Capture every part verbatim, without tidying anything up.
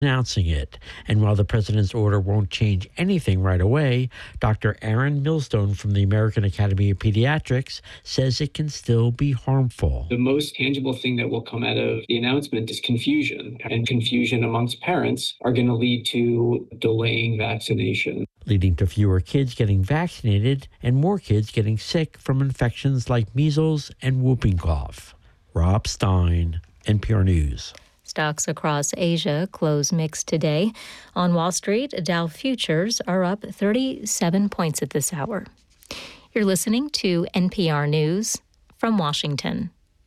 announcing it. And while the president's order won't change anything right away, Doctor Aaron Millstone from the American Academy of Pediatrics says it can still be harmful. The most tangible thing that will come out of the announcement is confusion, and confusion amongst parents are going to lead to delaying vaccination, leading to fewer kids getting vaccinated and more kids getting sick from infections like measles and whooping cough. Rob Stein, N P R News. Stocks across Asia close mixed today. On Wall Street, Dow futures are up thirty-seven points at this hour. You're listening to N P R News from Washington.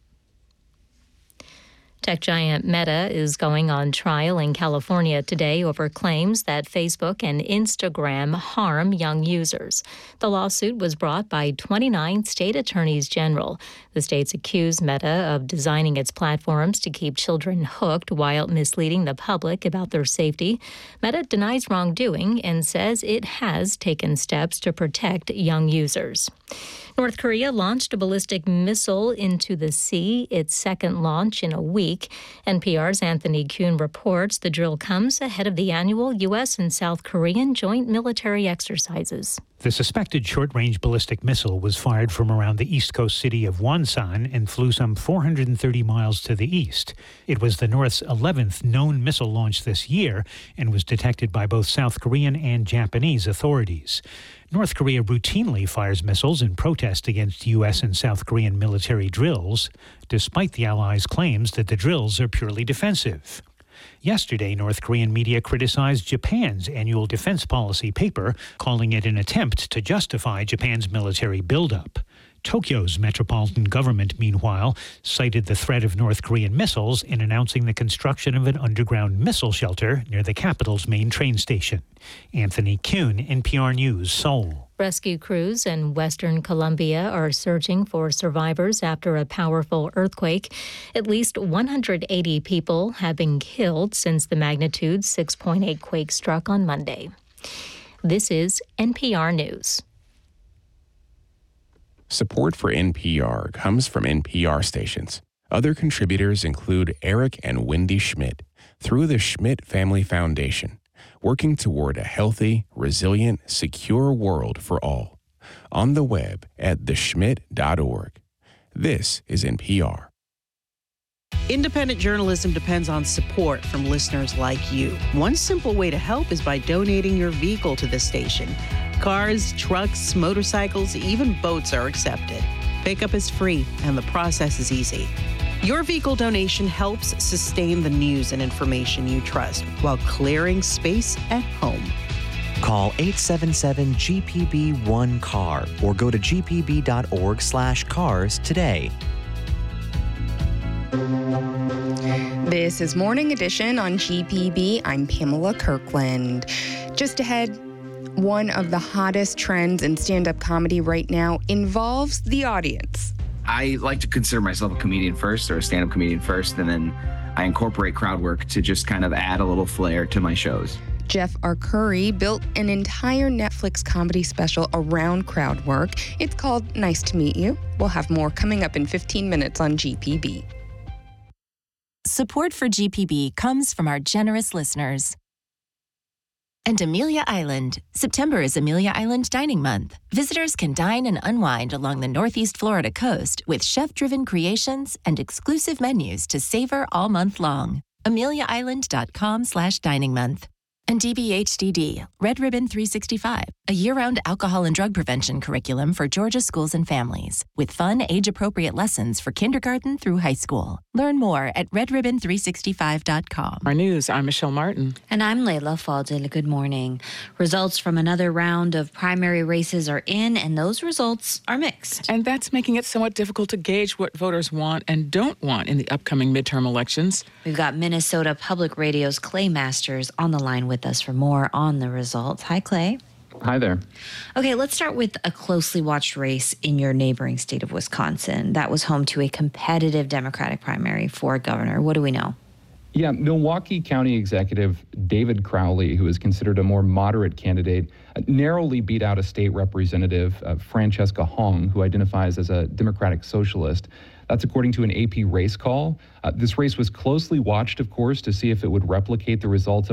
Tech giant Meta is going on trial in California today over claims that Facebook and Instagram harm young users. The lawsuit was brought by twenty-nine state attorneys general. The states accuse Meta of designing its platforms to keep children hooked while misleading the public about their safety. Meta denies wrongdoing and says it has taken steps to protect young users. North Korea launched a ballistic missile into the sea, its second launch in a week. N P R's Anthony Kuhn reports the drill comes ahead of the annual U S and South Korean joint military exercises. The suspected short-range ballistic missile was fired from around the east coast city of Wonsan and flew some four hundred thirty miles to the east. It was the North's eleventh known missile launch this year and was detected by both South Korean and Japanese authorities. North Korea routinely fires missiles in protest against U S and South Korean military drills, despite the allies' claims that the drills are purely defensive. Yesterday, North Korean media criticized Japan's annual defense policy paper, calling it an attempt to justify Japan's military buildup. Tokyo's metropolitan government, meanwhile, cited the threat of North Korean missiles in announcing the construction of an underground missile shelter near the capital's main train station. Anthony Kuhn, N P R News, Seoul. Rescue crews in western Colombia are searching for survivors after a powerful earthquake. At least one hundred eighty people have been killed since the magnitude six point eight quake struck on Monday. This is N P R News. Support for N P R comes from N P R stations. Other contributors include Eric and Wendy Schmidt through the Schmidt Family Foundation, working toward a healthy, resilient, secure world for all. On the web at the schmidt dot org. This is N P R. Independent journalism depends on support from listeners like you. One simple way to help is by donating your vehicle to the station. Cars, trucks, motorcycles, even boats are accepted. Pickup is free, and the process is easy. Your vehicle donation helps sustain the news and information you trust while clearing space at home. Call eight seven seven G P B one C A R or go to g p b dot org slash cars today. This is Morning Edition on G P B. I'm Pamela Kirkland. Just ahead, one of the hottest trends in stand-up comedy right now involves the audience. I like to consider myself a comedian first, or a stand-up comedian first, and then I incorporate crowd work to just kind of add a little flair to my shows. Jeff Arcuri built an entire Netflix comedy special around crowd work. It's called Nice to Meet You. We'll have more coming up in fifteen minutes on G P B. Support for G P B comes from our generous listeners. And Amelia Island. September is Amelia Island Dining Month. Visitors can dine and unwind along the Northeast Florida coast with chef-driven creations and exclusive menus to savor all month long. amelia island dot com slash dining month. And D B H D D, Red Ribbon three sixty-five, a year-round alcohol and drug prevention curriculum for Georgia schools and families, with fun, age-appropriate lessons for kindergarten through high school. Learn more at red ribbon three sixty-five dot com. Our news, I'm Michelle Martin. And I'm Layla Fadil. Good morning. Results from another round of primary races are in, and those results are mixed. And that's making it somewhat difficult to gauge what voters want and don't want in the upcoming midterm elections. We've got Minnesota Public Radio's Clay Masters on the line with with us for more on the results. Hi, Clay. Hi there. Okay, let's start with a closely watched race in your neighboring state of Wisconsin. That was home to a competitive Democratic primary for governor. What do we know? Yeah, Milwaukee County Executive David Crowley, who is considered a more moderate candidate, uh, narrowly beat out a state representative, uh, Francesca Hong, who identifies as a Democratic socialist. That's according to an A P race call. Uh, this race was closely watched, of course, to see if it would replicate the results of